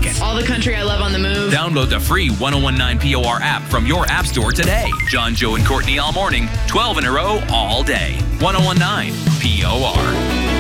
pocket. All the country I love on the move. Download the free 1019 POR app from your app store today. John, Joe, and Courtney all morning, 12 in a row, all day. 1019 POR.